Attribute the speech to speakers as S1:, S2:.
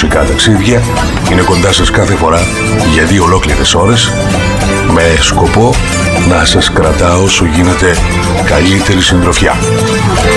S1: μουσικά ταξίδια είναι κοντά σας κάθε φορά για 2 ολόκληρες ώρες με σκοπό να σας κρατά όσο γίνεται καλύτερη συντροφιά.